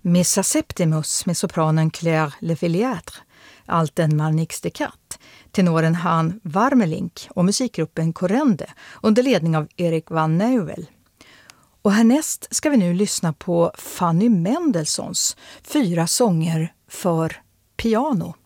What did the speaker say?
Missa Septimus med sopranen Claire Lefiliatre, alten Marnix de Cat, tenoren Han Warmelink och musikgruppen Corrende under ledning av Erik van Neuvel. Och härnäst ska vi nu lyssna på Fanny Mendelssohns 4 sånger för piano.